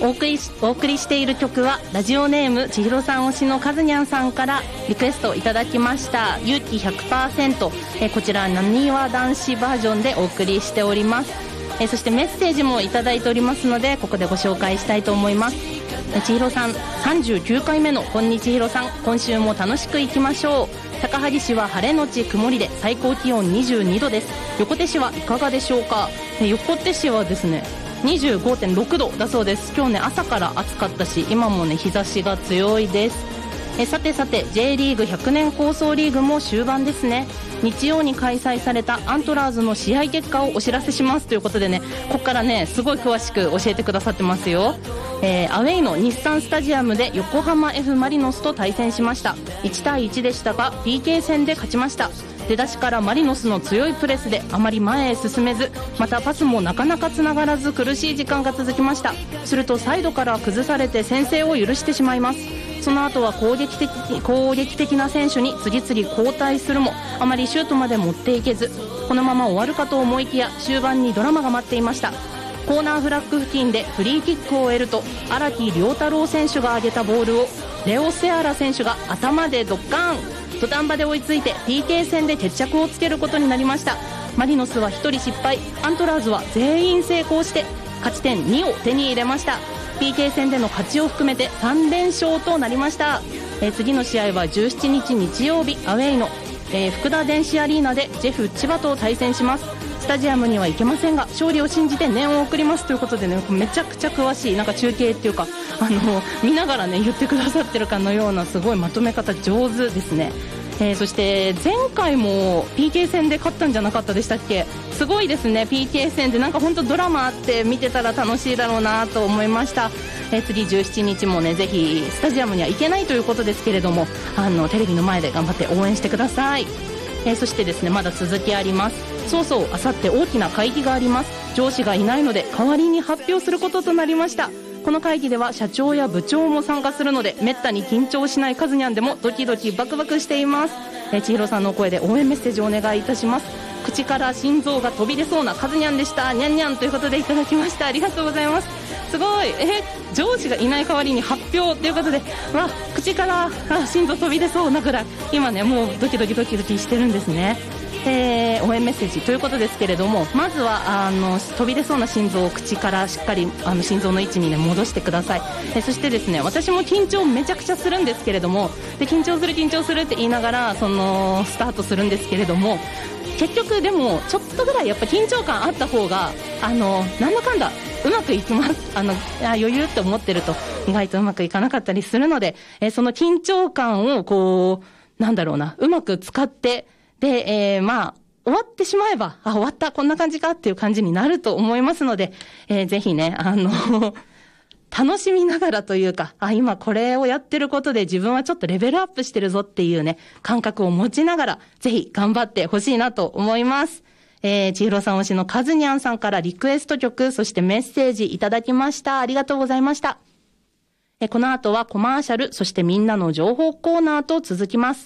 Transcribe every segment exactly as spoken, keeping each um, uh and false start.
お送りし、お送りしている曲はラジオネーム千尋さん推しのカズニャンさんからリクエストいただきました勇気 ひゃくパーセント、えこちらなにわ男子バージョンでお送りしております。えそしてメッセージもいただいておりますのでここでご紹介したいと思います。千尋さんさんじゅうきゅうかいめのこんにちひろさん、今週も楽しくいきましょう。高萩市は晴れのち曇りで最高気温にじゅうにどです。横手市はいかがでしょうか。横手市はですね にじゅうごてんろくどだそうです。今日ね朝から暑かったし今もね日差しが強いです。えさてさて J リーグひゃくねん構想リーグも終盤ですね。日曜に開催されたアントラーズの試合結果をお知らせしますということでね、ここからねすごい詳しく教えてくださってますよ。えー、アウェイの日産スタジアムで横浜 F マリノスと対戦しました。いちたいいちでしたが ピーケー 戦で勝ちました。出だしからマリノスの強いプレスであまり前へ進めず、またパスもなかなかつながらず苦しい時間が続きました。するとサイドから崩されて先制を許してしまいます。その後は攻撃的、攻撃的な選手に次々交代するもあまりシュートまで持っていけず、このまま終わるかと思いきや終盤にドラマが待っていました。コーナーフラッグ付近でフリーキックを得ると荒木遼太郎選手が上げたボールをレオ・セアラ選手が頭でドッカーン、土壇場で追いついて ピーケー 戦で決着をつけることになりました。マリノスはひとり失敗、アントラーズは全員成功して勝ち点にを手に入れました。 ピーケー 戦での勝ちを含めてさんれんしょうとなりました。えー、次の試合はじゅうしちにち日曜日アウェイの、えー、福田電子アリーナでジェフ千葉と対戦します。スタジアムには行けませんが勝利を信じて念を送りますということでね、めちゃくちゃ詳しいなんか中継っていうかあの見ながらね言ってくださってるかのようなすごいまとめ方上手ですね。えー、そして前回も ピーケー 戦で勝ったんじゃなかったでしたっけ。すごいですね ピーケー 戦でなんか本当ドラマあって見てたら楽しいだろうなと思いました。えー、次じゅうしちにちもねぜひスタジアムには行けないということですけれどもあのテレビの前で頑張って応援してください。えー、そしてですねまだ続きあります。そうそうあさって大きな会議があります。上司がいないので代わりに発表することとなりました。この会議では社長や部長も参加するのでめったに緊張しないカズニャンでもドキドキバクバクしています。えー、千尋さんの声で応援メッセージをお願いいたします。口から心臓が飛び出そうなカズニャンでした。ニャンニャンということでいただきました。ありがとうございます。すごいえー、上司がいない代わりに発表ということでわ口からあ心臓飛び出そうなぐらい今ねもうドキドキドキドキしてるんですね。えー、応援メッセージということですけれどもまずはあの飛び出そうな心臓を口からしっかりあの心臓の位置に、ね、戻してください。えー、そしてですね私も緊張めちゃくちゃするんですけれどもで緊張する緊張するって言いながらそのスタートするんですけれども結局でもちょっとぐらいやっぱ緊張感あった方があのなんだかんだうまくいきます。あのあ余裕って思ってると意外とうまくいかなかったりするので、えー、その緊張感をこうなんだろうなうまく使ってで、えー、まあ、終わってしまえば、あ、終わった、こんな感じかっていう感じになると思いますので、えー、ぜひね、あの、楽しみながらというか、あ、今これをやってることで自分はちょっとレベルアップしてるぞっていうね、感覚を持ちながら、ぜひ頑張ってほしいなと思います。えー、千尋さん推しのカズニャンさんからリクエスト曲、そしてメッセージいただきました。ありがとうございました。えー、この後はコマーシャル、そしてみんなの情報コーナーと続きます。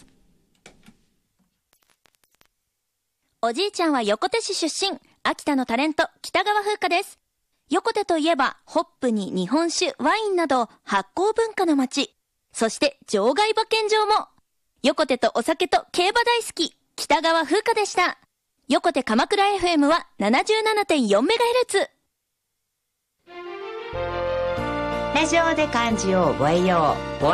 おじいちゃんは横手市出身、秋田のタレント、北川風花です。横手といえば、ホップに日本酒、ワインなど発酵文化の街。そして場外馬券場も。横手とお酒と競馬大好き、北川風花でした。横手鎌倉 エフエム は ななじゅうななてんよんメガヘルツ。 ラジオで漢字を覚えよう。